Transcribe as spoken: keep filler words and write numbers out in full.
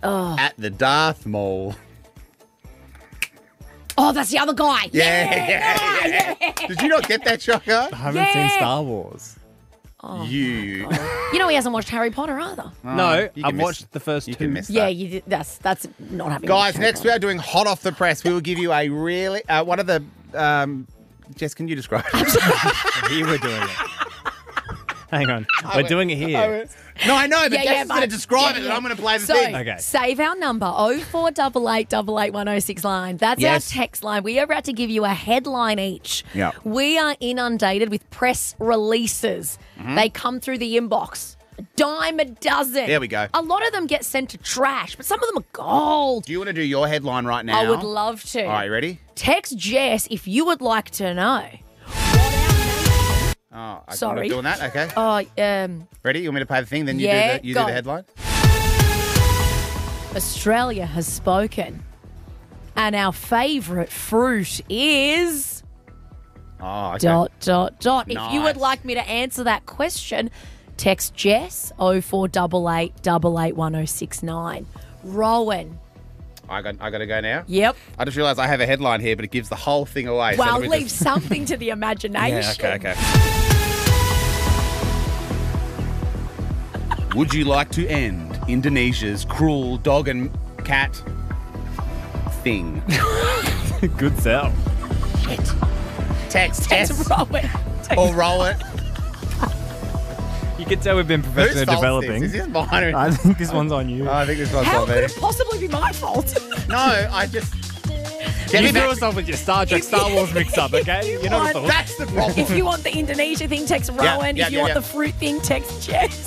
Oh. At the Darth Maul. Oh, that's the other guy. Yeah, yeah, yeah. yeah. Did you not get that, Shaka? I haven't Yeah. seen Star Wars. Oh, You. you know he hasn't watched Harry Potter either. no, you can I've miss- watched the first You two. can miss that. Yeah, you did, that's that's not having. Guys, watched next Harry we are doing hot off the press. We will give you a really uh, one of the. Um, Jess, can you describe it? Here we're doing it. Hang on. We're doing it here. No, I know, but Yeah, Jess yeah, is going to but- describe yeah, it, yeah. and I'm going to play the So, thing. Okay. save our number, oh four eight eight, eight eight one oh six line. That's Yes. our text line. We are about to give you a headline each. Yeah. We are inundated with press releases. Mm-hmm. They come through the inbox. A dime a dozen. There we go. A lot of them get sent to trash, but some of them are gold. Do you want to do your headline right now? I would love to. All right, you ready? Text Jess if you would like to know. Oh, I'm Sorry. not doing that. Okay. Oh, um, Ready? You want me to play the thing? Then you Yeah, do the you go. do the headline. Australia has spoken. And our favourite fruit is... Oh, okay. Dot, dot, dot. If you would Nice. like me to answer that question, text Jess oh four eight eight, eight eight one oh six nine. Rowan. I got I got to go now. Yep. I just realised I have a headline here, but it gives the whole thing away. Well, so let me leave just- something to the imagination. Yeah, okay, okay. Would you like to end Indonesia's cruel dog and cat thing? Good sell. Text, Text Jess, Rowan. Text- or roll it. You can tell we've been Whose professional fault developing. is this? Is this mine? Or- I think this one's on you. Oh, I think this one's How on could me. it possibly be my fault? No, I just. Get you me threw back. us off with your Star Trek, Star Wars mix up, okay? You're not want- at the That's the problem. If you want the Indonesia thing, text Rowan. yeah, if you yeah, want yeah. the fruit thing, text Jess.